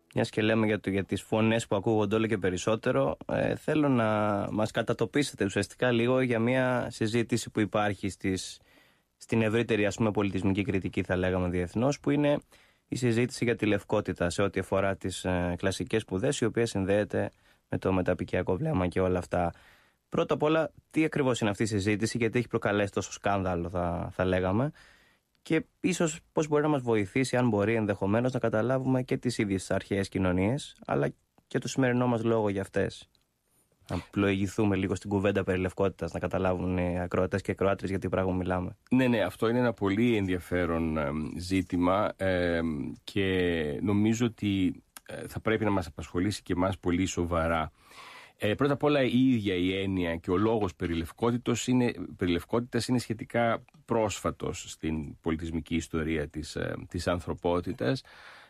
Μιας και λέμε για τις φωνές που ακούγονται όλο και περισσότερο, θέλω να μας κατατοπίσετε ουσιαστικά λίγο για μια συζήτηση που υπάρχει στην ευρύτερη, ας πούμε, πολιτισμική κριτική, θα λέγαμε διεθνώς, που είναι η συζήτηση για τη λευκότητα σε ό,τι αφορά τις κλασικές σπουδές, η οποία συνδέεται με το μεταπικιακό βλέμμα και όλα αυτά. Πρώτα απ' όλα, τι ακριβώς είναι αυτή η συζήτηση, γιατί έχει προκαλέσει τόσο σκάνδαλο, θα λέγαμε, και ίσως πώς μπορεί να μας βοηθήσει, αν μπορεί ενδεχομένως, να καταλάβουμε και τις ίδιες αρχαίες κοινωνίες, αλλά και το σημερινό μας λόγο για αυτές. Να πλοηγηθούμε λίγο στην κουβέντα περί λευκότητας, να καταλάβουν οι ακροατές και ακροάτριες για τι πράγμα μιλάμε. Ναι, αυτό είναι ένα πολύ ενδιαφέρον ζήτημα και νομίζω ότι θα πρέπει να μας απασχολήσει και εμάς πολύ σοβαρά. Πρώτα απ' όλα, η ίδια η έννοια και ο λόγος περί λευκότητας είναι σχετικά πρόσφατος στην πολιτισμική ιστορία της ανθρωπότητας.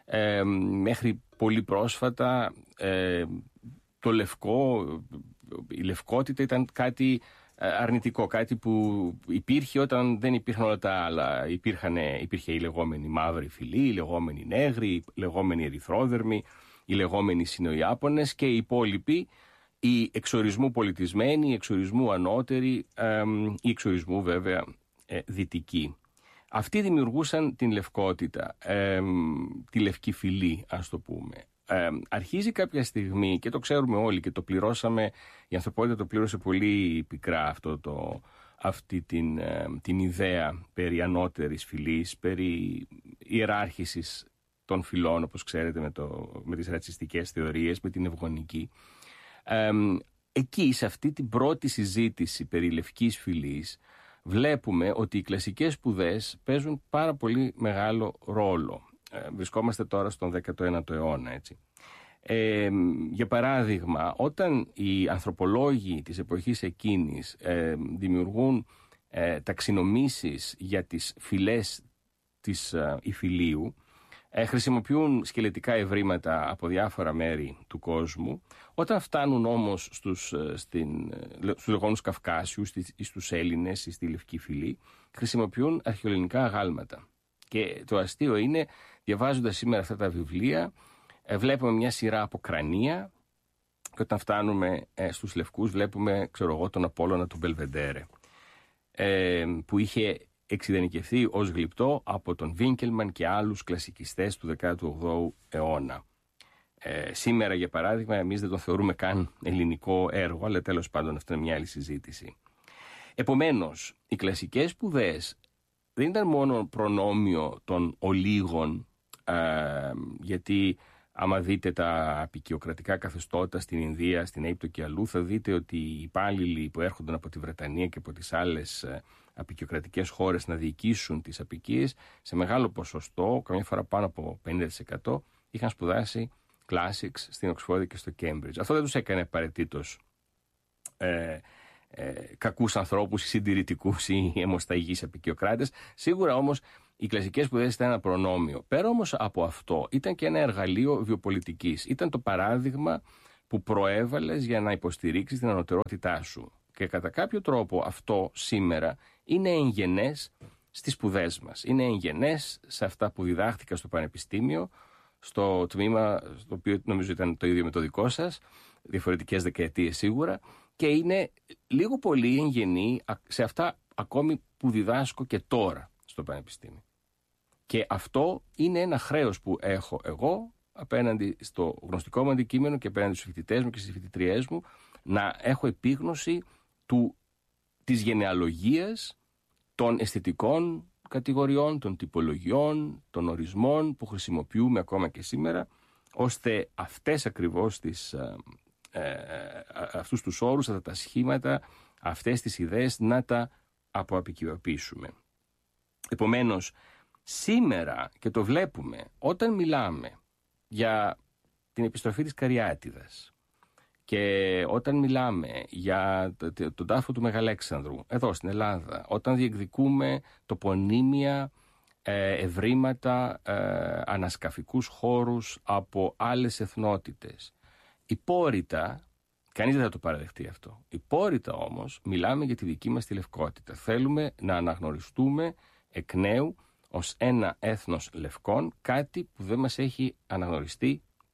Μέχρι πολύ πρόσφατα το λευκό, η λευκότητα ήταν κάτι αρνητικό, κάτι που υπήρχε όταν δεν υπήρχαν όλα τα άλλα. Υπήρχε η λεγόμενη μαύρη φυλή, η λεγόμενη νέγρη, η λεγόμενη ερυθρόδερμη, οι λεγόμενοι Σινοϊάπωνες και οι υπόλοιποι, οι εξορισμού πολιτισμένοι, οι εξορισμού ανώτεροι, οι εξορισμού βέβαια δυτικοί. Αυτοί δημιουργούσαν την λευκότητα, τη λευκή φυλή, ας το πούμε. Αρχίζει κάποια στιγμή, και το ξέρουμε όλοι και το πληρώσαμε, η ανθρωπότητα το πλήρωσε πολύ πικρά αυτή την ιδέα περί ανώτερης φυλής, περί ιεράρχησης των φυλών, όπως ξέρετε, με τις ρατσιστικές θεωρίες, με την ευγονική. Εκεί, σε αυτή την πρώτη συζήτηση περί λευκής φυλής, βλέπουμε ότι οι κλασικές σπουδές παίζουν πάρα πολύ μεγάλο ρόλο. Βρισκόμαστε τώρα στον 19ο αιώνα, έτσι. Για παράδειγμα, όταν οι ανθρωπολόγοι της εποχής εκείνης δημιουργούν ταξινομήσεις για τις φυλές της υφηλίου, χρησιμοποιούν σκελετικά ευρήματα από διάφορα μέρη του κόσμου. Όταν φτάνουν όμως στους λεγόμενους Καυκάσιους ή στους Έλληνες ή στη Λευκή Φυλή, χρησιμοποιούν αρχαιοελληνικά αγάλματα. Και το αστείο είναι, διαβάζοντας σήμερα αυτά τα βιβλία, βλέπουμε μια σειρά από κρανία, και όταν φτάνουμε στους Λευκούς βλέπουμε, τον Απόλλωνα του Μπελβεντέρε, που είχε εξειδανικευθεί ως γλυπτό από τον Βίνκελμαν και άλλους κλασικιστές του 18ου αιώνα. Σήμερα, για παράδειγμα, εμείς δεν τον θεωρούμε καν ελληνικό έργο, αλλά τέλος πάντων αυτό είναι μια άλλη συζήτηση. Επομένως, οι κλασικές σπουδές δεν ήταν μόνο προνόμιο των ολίγων, γιατί άμα δείτε τα απικιοκρατικά καθεστώτα στην Ινδία, στην Αίγυπτο και αλλού, θα δείτε ότι οι υπάλληλοι που έρχονταν από τη Βρετανία και από τις άλλες απικιοκρατικές χώρες να διοικήσουν τις απικίες, σε μεγάλο ποσοστό, καμιά φορά πάνω από 50%, είχαν σπουδάσει classics στην Οξφόρδη και στο Cambridge. Αυτό δεν τους έκανε απαραίτητος κακούς ανθρώπους ή συντηρητικούς ή αιμοσταγείς απικιοκράτες. Σίγουρα όμως οι κλασικές σπουδές ήταν ένα προνόμιο. Πέρα όμως από αυτό, ήταν και ένα εργαλείο βιοπολιτικής. Ήταν το παράδειγμα που προέβαλες για να υποστηρίξεις την ανωτερότητά σου. Και κατά κάποιο τρόπο αυτό σήμερα είναι εγγενές στις σπουδές μας. Είναι εγγενές σε αυτά που διδάχθηκα στο πανεπιστήμιο, στο τμήμα, το οποίο νομίζω ήταν το ίδιο με το δικό σας, διαφορετικές δεκαετίες σίγουρα, και είναι λίγο πολύ εγγενή σε αυτά ακόμη που διδάσκω και τώρα στο πανεπιστήμιο. Και αυτό είναι ένα χρέος που έχω εγώ απέναντι στο γνωστικό μου αντικείμενο και απέναντι στους φοιτητές μου και στις φοιτητριές μου, να έχω επίγνωση της γενεαλογίας των αισθητικών κατηγοριών, των τυπολογιών, των ορισμών που χρησιμοποιούμε ακόμα και σήμερα, ώστε αυτές ακριβώς αυτούς τους όρους, αυτά τα σχήματα, αυτές τις ιδέες να τα αποαπικιοποιήσουμε. Επομένως, σήμερα, και το βλέπουμε, όταν μιλάμε για την επιστροφή της Καριάτιδας και όταν μιλάμε για τον τάφο του Μεγαλέξανδρου εδώ στην Ελλάδα, όταν διεκδικούμε τοπονύμια, ευρήματα, ανασκαφικούς χώρους από άλλες εθνότητες, υπόρρητα, κανείς δεν θα το παραδεχτεί αυτό, υπόρρητα όμως μιλάμε για τη δική μας τη λευκότητα. Θέλουμε να αναγνωριστούμε εκ νέου ως ένα έθνος λευκών, κάτι που δεν μας έχει αναγνωριστεί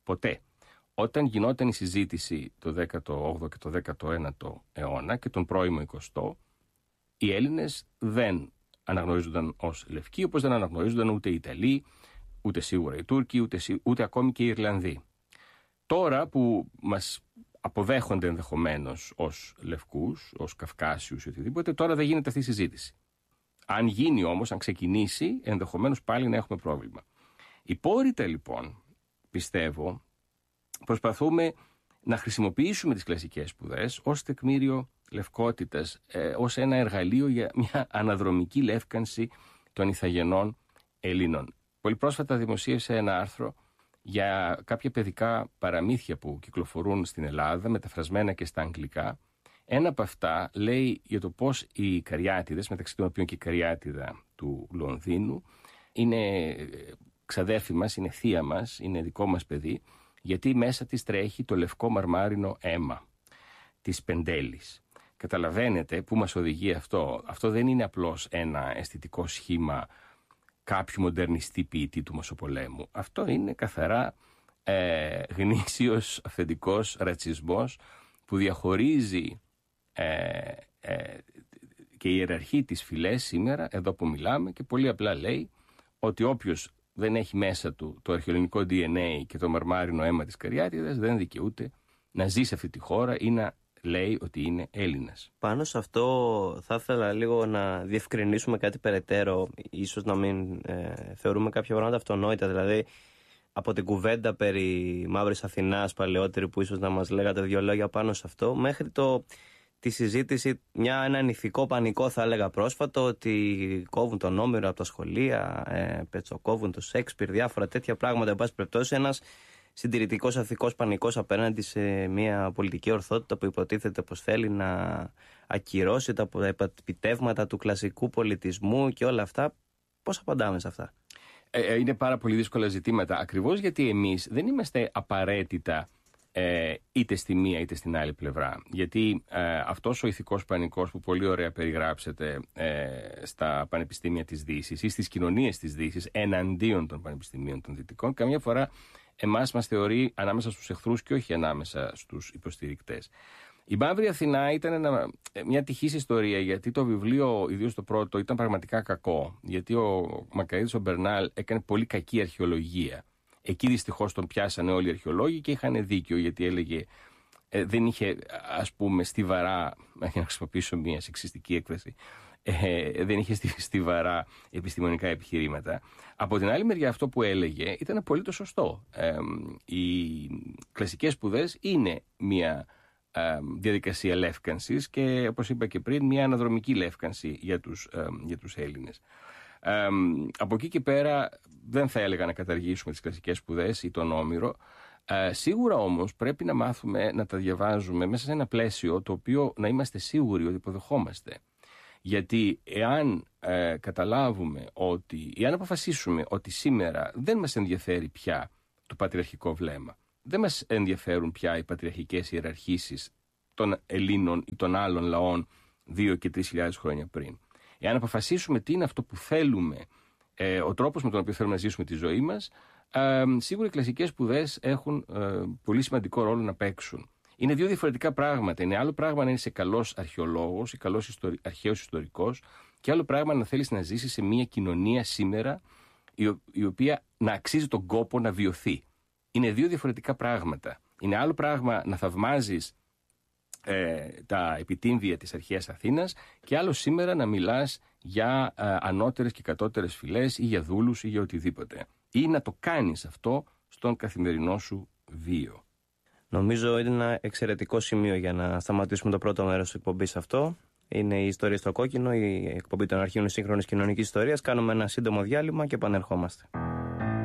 Ποτέ. Όταν γινόταν η συζήτηση το 18ο και το 19ο αιώνα και τον πρώιμο 20ο, οι Έλληνες δεν αναγνωρίζονταν ως λευκοί, όπως δεν αναγνωρίζονταν ούτε οι Ιταλοί, ούτε σίγουρα οι Τούρκοι, ούτε ακόμη και οι Ιρλανδοί. Τώρα που μας αποδέχονται ενδεχομένως ως λευκούς, ως Καυκάσιους ή οτιδήποτε, τώρα δεν γίνεται αυτή η συζήτηση. Αν γίνει όμως, αν ξεκινήσει, ενδεχομένως πάλι να έχουμε πρόβλημα. Υπόρρητα λοιπόν, πιστεύω, προσπαθούμε να χρησιμοποιήσουμε τις κλασικές σπουδές ως τεκμήριο λευκότητας, ως ένα εργαλείο για μια αναδρομική λεύκανση των ηθαγενών Ελλήνων. Πολύ πρόσφατα δημοσίευσε ένα άρθρο για κάποια παιδικά παραμύθια που κυκλοφορούν στην Ελλάδα, μεταφρασμένα και στα αγγλικά. Ένα από αυτά λέει για το πώς οι Καριάτιδες, μεταξύ των οποίων και η Καριάτιδα του Λονδίνου, είναι ξαδέρφη μας, είναι θεία μας, είναι δικό μας παιδί, γιατί μέσα της τρέχει το λευκό μαρμάρινο αίμα της Πεντέλης. Καταλαβαίνετε πού μας οδηγεί αυτό. Αυτό δεν είναι απλώς ένα αισθητικό σχήμα κάποιου μοντερνιστή ποιητή του Μεσοπολέμου. Αυτό είναι καθαρά γνήσιος αυθεντικός ρατσισμός που διαχωρίζει και ιεραρχεί τις φυλές σήμερα, εδώ που μιλάμε, και πολύ απλά λέει ότι όποιος δεν έχει μέσα του το αρχαιοελληνικό DNA και το μαρμάρινο αίμα της Καριάτιδας δεν δικαιούται να ζει σε αυτή τη χώρα ή να λέει ότι είναι Έλληνας. Πάνω σε αυτό θα ήθελα λίγο να διευκρινίσουμε κάτι περαιτέρω, ίσως να μην θεωρούμε κάποια πράγματα αυτονόητα, δηλαδή από την κουβέντα περί Μαύρης Αθηνάς παλαιότερη που ίσως να μας λέγατε δύο λόγια πάνω σε αυτό, μέχρι τη συζήτηση, έναν ηθικό πανικό θα έλεγα πρόσφατο, ότι κόβουν τον Όμηρο από τα σχολεία, πετσοκόβουν το Σέξπιρ, διάφορα τέτοια πράγματα. Εν πάση περιπτώσει, ένας συντηρητικός ηθικός πανικός απέναντι σε μια πολιτική ορθότητα που υποτίθεται πως θέλει να ακυρώσει τα επιτεύγματα του κλασικού πολιτισμού και όλα αυτά. Πώς απαντάμε σε αυτά? Είναι πάρα πολύ δύσκολα ζητήματα, ακριβώς γιατί εμείς δεν είμαστε απαραίτητα είτε στη μία είτε στην άλλη πλευρά. Γιατί αυτός ο ηθικός πανικός που πολύ ωραία περιγράψετε στα πανεπιστήμια της Δύσης ή στις κοινωνίες της Δύσης εναντίον των πανεπιστημίων των Δυτικών, καμιά φορά εμάς μας θεωρεί ανάμεσα στους εχθρούς και όχι ανάμεσα στους υποστηρικτές. Η Μαύρη Αθηνά ήταν μια τυχής ιστορία, γιατί το βιβλίο, ιδίως το πρώτο, ήταν πραγματικά κακό. Γιατί ο Μακαρίτης ο Μπερνάλ έκανε πολύ κακή αρχαιολογία. Εκεί δυστυχώς τον πιάσανε όλοι οι αρχαιολόγοι και είχαν δίκιο, γιατί έλεγε, δεν είχε, ας πούμε, στιβαρά, για να χρησιμοποιήσω μια σεξιστική έκφραση, δεν είχε στιβαρά επιστημονικά επιχειρήματα. Από την άλλη μεριά, αυτό που έλεγε ήταν απολύτως σωστό. Οι κλασικές σπουδές είναι μια διαδικασία λεύκανσης και, όπως είπα και πριν, μια αναδρομική λεύκανση για τους Έλληνες. Από εκεί και πέρα δεν θα έλεγα να καταργήσουμε τις κλασικές σπουδές ή τον Όμηρο. Σίγουρα όμως πρέπει να μάθουμε να τα διαβάζουμε μέσα σε ένα πλαίσιο το οποίο να είμαστε σίγουροι ότι υποδεχόμαστε. Γιατί εάν καταλάβουμε ότι, εάν αποφασίσουμε ότι σήμερα δεν μας ενδιαφέρει πια το πατριαρχικό βλέμμα, δεν μας ενδιαφέρουν πια οι πατριαρχικές ιεραρχήσεις των Ελλήνων ή των άλλων λαών 2 και 3.000 χρόνια πριν, εάν αποφασίσουμε τι είναι αυτό που θέλουμε, ο τρόπος με τον οποίο θέλουμε να ζήσουμε τη ζωή μας, σίγουρα οι κλασικές σπουδές έχουν πολύ σημαντικό ρόλο να παίξουν. Είναι δύο διαφορετικά πράγματα. Είναι άλλο πράγμα να είσαι καλός αρχαιολόγος ή καλός αρχαίος ιστορικός, και άλλο πράγμα να θέλεις να ζήσεις σε μια κοινωνία σήμερα η οποία να αξίζει τον κόπο να βιωθεί. Είναι δύο διαφορετικά πράγματα. Είναι άλλο πράγμα να θαυμάζεις τα επιτύμβια της αρχαίας Αθήνας και άλλο σήμερα να μιλάς για ανώτερες και κατώτερες φυλές ή για δούλους ή για οτιδήποτε. Ή να το κάνεις αυτό στον καθημερινό σου βίο. Νομίζω είναι ένα εξαιρετικό σημείο για να σταματήσουμε το πρώτο μέρος της εκπομπής αυτό. Είναι η Ιστορία στο Κόκκινο, η εκπομπή των αρχείων σύγχρονης κοινωνικής ιστορίας. Κάνουμε ένα σύντομο διάλειμμα και επανερχόμαστε.